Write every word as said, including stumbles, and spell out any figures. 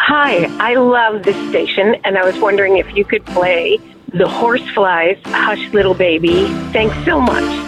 Hi, I love this station, and I was wondering if you could play The Horseflies, Hush Little Baby. Thanks so much.